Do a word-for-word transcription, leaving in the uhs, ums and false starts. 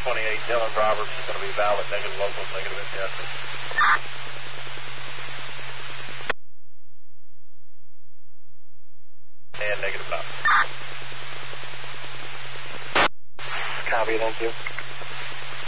twenty-eight, Dylan Roberts is going to be valid, negative locals, negative ingested. And negative nine. Copy, thank you.